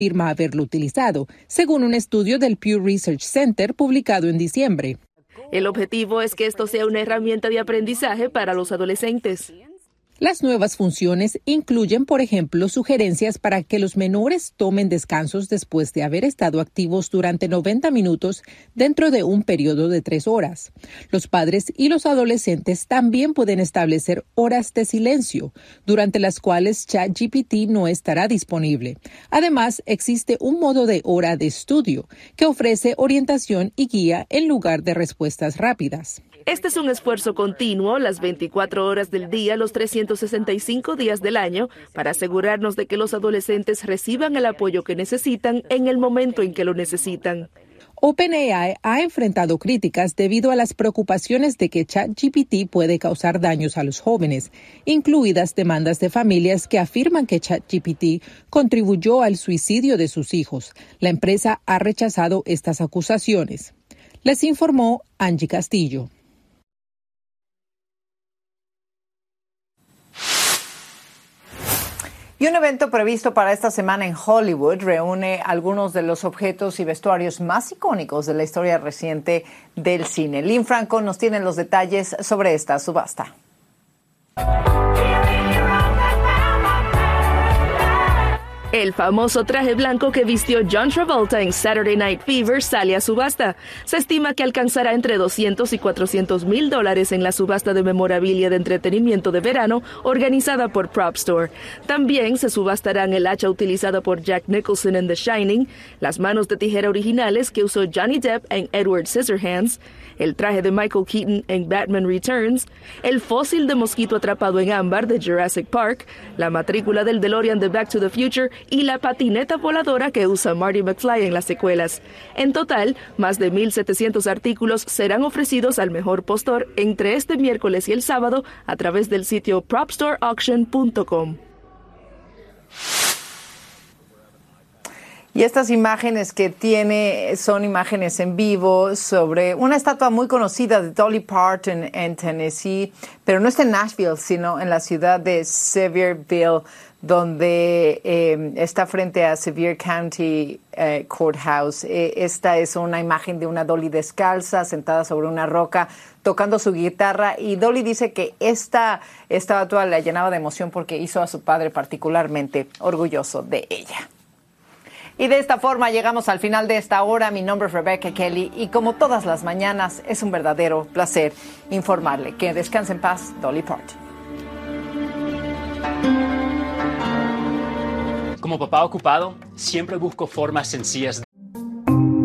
afirma haberlo utilizado, según un estudio del Pew Research Center publicado en diciembre. El objetivo es que esto sea una herramienta de aprendizaje para los adolescentes. Las nuevas funciones incluyen, por ejemplo, sugerencias para que los menores tomen descansos después de haber estado activos durante 90 minutos dentro de un periodo de 3 horas. Los padres y los adolescentes también pueden establecer horas de silencio, durante las cuales ChatGPT no estará disponible. Además, existe un modo de hora de estudio que ofrece orientación y guía en lugar de respuestas rápidas. Este es un esfuerzo continuo, las 24 horas del día, los 365 días del año, para asegurarnos de que los adolescentes reciban el apoyo que necesitan en el momento en que lo necesitan. OpenAI ha enfrentado críticas debido a las preocupaciones de que ChatGPT puede causar daños a los jóvenes, incluidas demandas de familias que afirman que ChatGPT contribuyó al suicidio de sus hijos. La empresa ha rechazado estas acusaciones. Les informó Angie Castillo. Y un evento previsto para esta semana en Hollywood reúne algunos de los objetos y vestuarios más icónicos de la historia reciente del cine. Lynn Franco nos tiene los detalles sobre esta subasta. El famoso traje blanco que vistió John Travolta en Saturday Night Fever sale a subasta. Se estima que alcanzará entre $200 y $400,000 en la subasta de memorabilia de entretenimiento de verano organizada por Prop Store. También se subastarán el hacha utilizada por Jack Nicholson en The Shining, las manos de tijera originales que usó Johnny Depp en Edward Scissorhands, el traje de Michael Keaton en Batman Returns, el fósil de mosquito atrapado en ámbar de Jurassic Park, la matrícula del DeLorean de Back to the Future y la patineta voladora que usa Marty McFly en las secuelas. En total, más de 1,700 artículos serán ofrecidos al mejor postor entre este miércoles y el sábado a través del sitio propstoreauction.com. Y estas imágenes que tiene son imágenes en vivo sobre una estatua muy conocida de Dolly Parton en Tennessee, pero no está en Nashville, sino en la ciudad de Sevierville, donde está frente a Sevier County Courthouse. Esta es una imagen de una Dolly descalza, sentada sobre una roca, tocando su guitarra, y Dolly dice que esta estatua la llenaba de emoción porque hizo a su padre particularmente orgulloso de ella. Y de esta forma llegamos al final de esta hora. Mi nombre es Rebecca Kelly y como todas las mañanas es un verdadero placer informarle. Que descanse en paz, Dolly Parton. Como papá ocupado, siempre busco formas sencillas